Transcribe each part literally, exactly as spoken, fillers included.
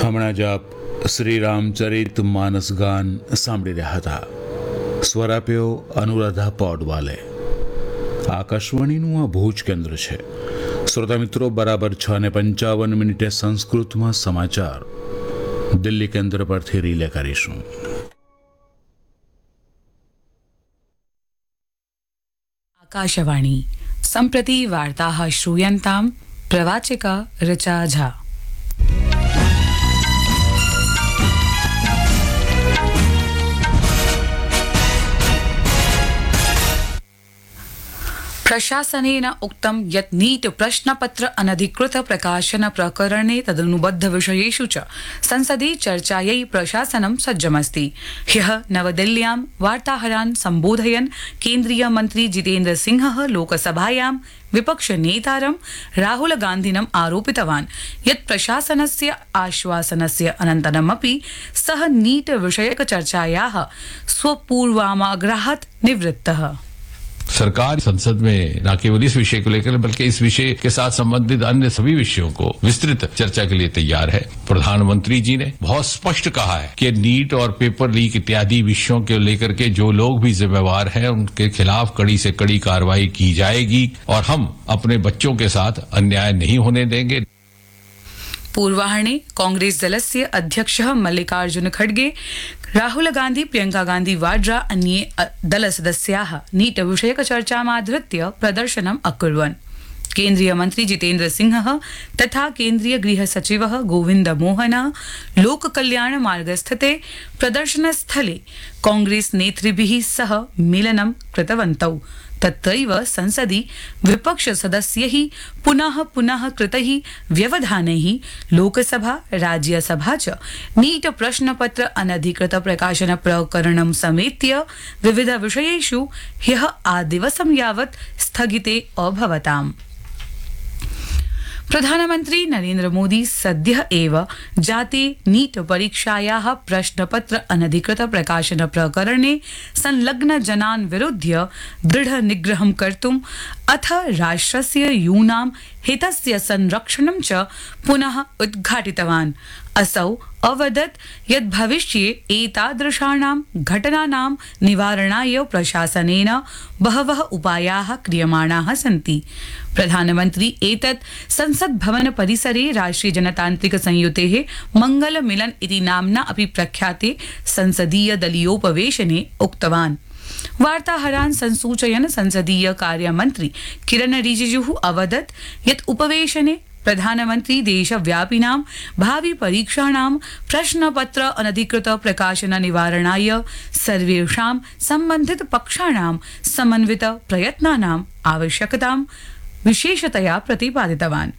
હમણાં જ આપ શ્રી રામચરિત માનસ ગાન સાંભળી રહ્યા હતા. સ્વર આપ્યો અનુરાધા પૌડવાલે. આકાશવાણીનું આ ભુજ કેન્દ્ર છે. શ્રોતા મિત્રો, બરાબર છ ને પંચાવન મિનિટે સંસ્કૃતમાં સમાચાર દિલ્હી કેન્દ્ર પરથી રીલે કરીશું. आकाशवाणी सम्प्रति वार्ताः श्रूयन्तां प्रवाचिका ऋचा झा. प्रशासनेन उक्तं यत् नीट प्रश्नपत्र अनधिकृत प्रकाशन प्रकरणे तदनुबद्ध विषयेषु च संसदि चर्चायै प्रशासनं सज्जमस्ति. ह्यः नवदिल्ल्यां वार्ताहरान् सम्बोधयन् केन्द्रीय मन्त्री जितेन्द्र सिंहः लोकसभायां विपक्षनेतारं राहुल गान्धिनम् आरोपितवान् यत् प्रशासनस्य आश्वासनस्य अनन्तरमपि सः नीट विषयक चर्चायाः स्वपूर्वाग्रहात् निवृत्तः. सरकार संसद में न केवल इस विषय को लेकर बल्कि इस विषय के साथ संबंधित अन्य सभी विषयों को विस्तृत चर्चा के लिए तैयार है. प्रधानमंत्री जी ने बहुत स्पष्ट कहा है कि नीट और पेपर लीक इत्यादि विषयों को लेकर के जो लोग भी जिम्मेवार हैं उनके खिलाफ कड़ी से कड़ी कार्रवाई की जाएगी और हम अपने बच्चों के साथ अन्याय नहीं होने देंगे. पूर्वाह्ने कांग्रेस दलस्य अध्यक्षः मल्लिकार्जुन खड़गे, राहुल गांधी, प्रियंका गांधी वाड्रा अन्ये दलसदस्याः नीट विषयक चर्चामाधृत्य प्रदर्शनम् अकुर्वन्. केन्द्रीय मन्त्री जितेन्द्र सिंहः तथा केन्द्रीय गृह सचिवः गोविन्द मोहनः लोककल्याण मार्गस्थिते प्रदर्शनस्थले कांग्रेस नेतृभिः सह मेलनं कृतवन्तौ. तत्रैव संसदि विपक्ष सदस्यैः पुनः पुनः कृतैः व्यवधानैः लोकसभा राज्यसभा च नीट प्रश्नपत्र अनधिकृत प्रकाशन प्रकरणं समेत्य विविध विषयेषु ह्यः आदिवसं यावत् स्थगिते अभवताम्. प्रधानमन्त्री नरेन्द्र मोदी सद्यः एव जाते नीट परीक्षायाः प्रश्नपत्र अनधिकृत प्रकाशन प्रकरणे संलग्न जनान् विरुध्य दृढ निग्रहं कर्तुम् अथ राष्ट्रस्य यूनां हितस्य संरक्षणं च पुनः उद्घाटितवान्. असौ अवदत् यत् भविष्ये एतादृशानां घटनानां निवारणाय प्रशासनेन बहवः उपायाः क्रियमाणाः सन्ति. प्रधानमन्त्री एतत् संसद भवन परिसरे राष्ट्रिय जनतान्त्रिक संयुतेः मंगल मिलन इति नाम्ना अपि प्रख्याते संसदीय दलीयोपवेशने उक्तवान्. वार्ताहरान् संसूचयन् संसदीय कार्यमन्त्री किरण रिजिजुः अवदत् यत् उपवेशने प्रधानमन्त्री देशव्यापिनां भावि परीक्षाणां प्रश्नपत्र अनधिकृत प्रकाशन निवारणाय सर्वेषां सम्बन्धित पक्षाणां समन्वित प्रयत्नानाम् आवश्यकतां विशेषतया प्रतिपादितवान्.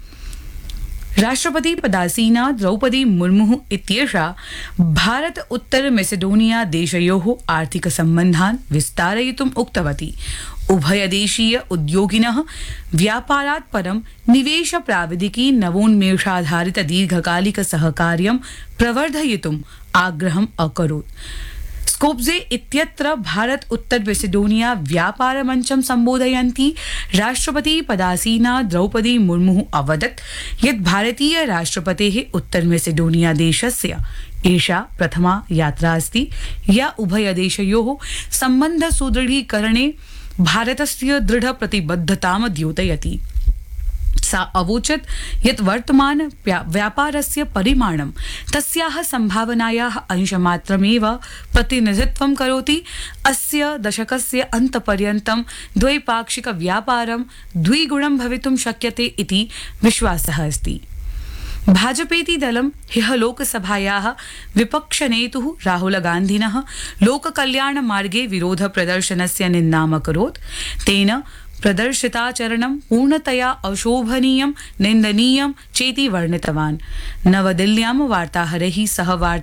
राष्ट्रपति पदासीना द्रौपदी मुर्मुः इत्येषा भारत उत्तर मेसेडोनिया देशयोः आर्थिक सम्बन्धान् विस्तारयितुम् उक्तवती. उभयदेशीय उद्योगिनः व्यापारात् परं निवेश प्राविधिकी नवोन्मेषाधारित दीर्घकालिक सहकार्यं प्रवर्धयितुम् आग्रहम् अकरोत्. स्कोप्जे इत्यत्र भारत उत्तर मेसेडोनिया व्यापार मंचं संबोधयन्ती राष्ट्रपति पदासीना द्रौपदी मुर्मुः अवदत् यत् भारतीय राष्ट्रपतेः उत्तर मेसेडोनिया देशस्य एषा प्रथमा यात्रा अस्ति या उभयदेशयोः सम्बन्ध सुदृढीकरणे भारतस्य दृढ प्रतिबद्धतां द्योतयति. सा अवोचत् यत् वर्तमान व्यापारस्य परिमाणं तस्याः संभावनायाः अंशमात्रमेव प्रतिनिधित्वं करोति. अस्य दशकस्य अन्तपर्यन्तं द्वैपाक्षिक व्यापारं द्विगुणं भवितुं शक्यते इति विश्वासः अस्ति. भाजपेति दलं ह्यः लोकसभायाः विपक्षनेतुः राहुल गान्धिनः लोककल्याण मार्गे विरोध प्रदर्शनस्य निन्दामकरोत्. तेन प्रदर्शिताचरणं पूर्णतया अशोभनीयं निन्दनीयं चेति वर्णितवान्. नवदिल्ल्यां वार्ताहरैः सह